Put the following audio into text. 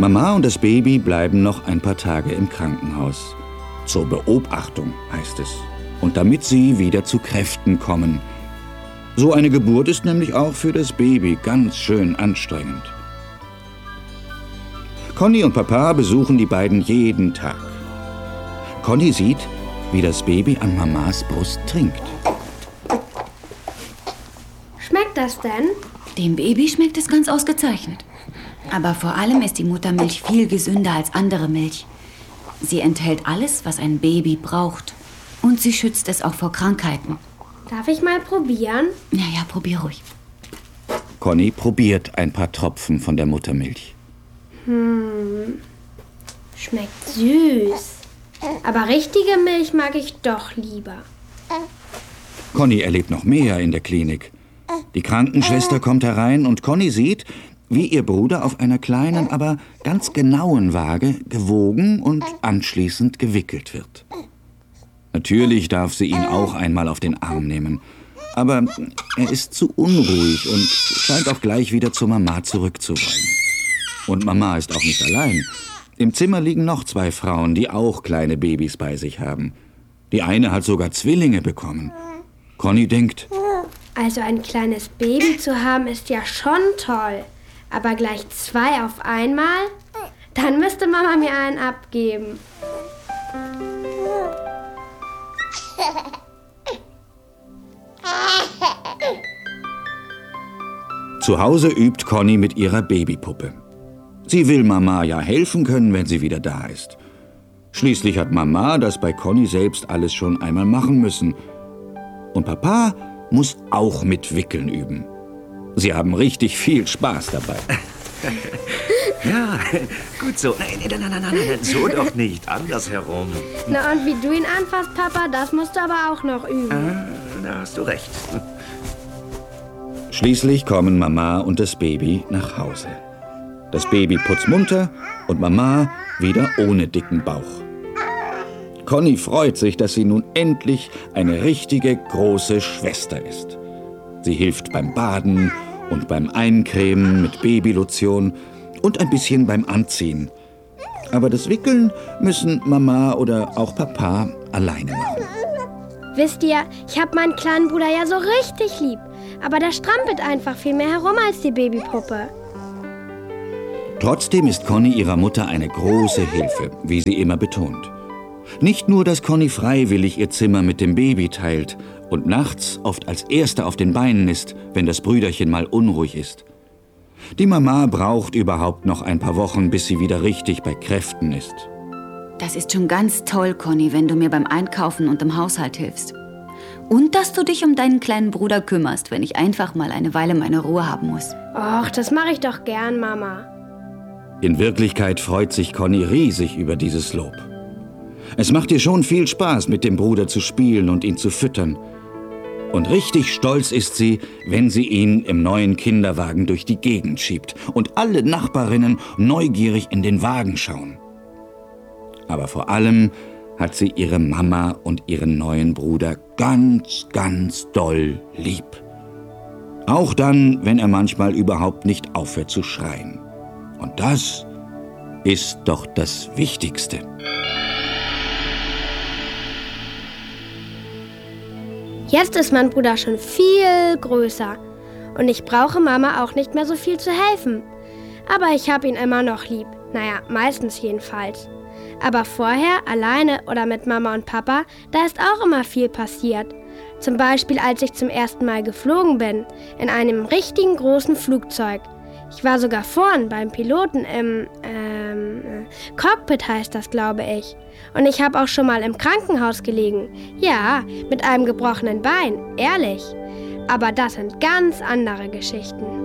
Mama und das Baby bleiben noch ein paar Tage im Krankenhaus. Zur Beobachtung heißt es. Und damit sie wieder zu Kräften kommen. So eine Geburt ist nämlich auch für das Baby ganz schön anstrengend. Conny und Papa besuchen die beiden jeden Tag. Conny sieht, wie das Baby an Mamas Brust trinkt. Schmeckt das denn? Dem Baby schmeckt es ganz ausgezeichnet. Aber vor allem ist die Muttermilch viel gesünder als andere Milch. Sie enthält alles, was ein Baby braucht. Und sie schützt es auch vor Krankheiten. Darf ich mal probieren? Ja, probier ruhig. Conny probiert ein paar Tropfen von der Muttermilch. Schmeckt süß. Aber richtige Milch mag ich doch lieber. Conny erlebt noch mehr in der Klinik. Die Krankenschwester kommt herein und Conny sieht, wie ihr Bruder auf einer kleinen, aber ganz genauen Waage gewogen und anschließend gewickelt wird. Natürlich darf sie ihn auch einmal auf den Arm nehmen. Aber er ist zu unruhig und scheint auch gleich wieder zur Mama zurückzuwollen. Und Mama ist auch nicht allein. Im Zimmer liegen noch 2 Frauen, die auch kleine Babys bei sich haben. Die eine hat sogar Zwillinge bekommen. Conny denkt, also ein kleines Baby zu haben ist ja schon toll. Aber gleich 2 auf einmal? Dann müsste Mama mir einen abgeben. Zu Hause übt Conny mit ihrer Babypuppe. Sie will Mama ja helfen können, wenn sie wieder da ist. Schließlich hat Mama das bei Conny selbst alles schon einmal machen müssen. Und Papa muss auch mit Wickeln üben. Sie haben richtig viel Spaß dabei. Ja, gut so. Nein, so doch nicht. Andersherum. Na und wie du ihn anfasst, Papa, das musst du aber auch noch üben. Da hast du recht. Schließlich kommen Mama und das Baby nach Hause. Das Baby putzmunter und Mama wieder ohne dicken Bauch. Conny freut sich, dass sie nun endlich eine richtige große Schwester ist. Sie hilft beim Baden und beim Eincremen mit Babylotion und ein bisschen beim Anziehen. Aber das Wickeln müssen Mama oder auch Papa alleine machen. Wisst ihr, ich habe meinen kleinen Bruder ja so richtig lieb. Aber der strampelt einfach viel mehr herum als die Babypuppe. Trotzdem ist Conny ihrer Mutter eine große Hilfe, wie sie immer betont. Nicht nur, dass Conny freiwillig ihr Zimmer mit dem Baby teilt und nachts oft als Erste auf den Beinen ist, wenn das Brüderchen mal unruhig ist. Die Mama braucht überhaupt noch ein paar Wochen, bis sie wieder richtig bei Kräften ist. Das ist schon ganz toll, Conny, wenn du mir beim Einkaufen und im Haushalt hilfst. Und dass du dich um deinen kleinen Bruder kümmerst, wenn ich einfach mal eine Weile meine Ruhe haben muss. Och, das mache ich doch gern, Mama. In Wirklichkeit freut sich Conny riesig über dieses Lob. Es macht ihr schon viel Spaß, mit dem Bruder zu spielen und ihn zu füttern. Und richtig stolz ist sie, wenn sie ihn im neuen Kinderwagen durch die Gegend schiebt und alle Nachbarinnen neugierig in den Wagen schauen. Aber vor allem hat sie ihre Mama und ihren neuen Bruder ganz, ganz doll lieb. Auch dann, wenn er manchmal überhaupt nicht aufhört zu schreien. Und das ist doch das Wichtigste. Jetzt ist mein Bruder schon viel größer. Und ich brauche Mama auch nicht mehr so viel zu helfen. Aber ich habe ihn immer noch lieb. Naja, meistens jedenfalls. Aber vorher, alleine oder mit Mama und Papa, da ist auch immer viel passiert. Zum Beispiel, als ich zum ersten Mal geflogen bin, in einem richtigen großen Flugzeug. Ich war sogar vorn beim Piloten im Cockpit heißt das, glaube ich. Und ich habe auch schon mal im Krankenhaus gelegen. Ja, mit einem gebrochenen Bein, ehrlich. Aber das sind ganz andere Geschichten.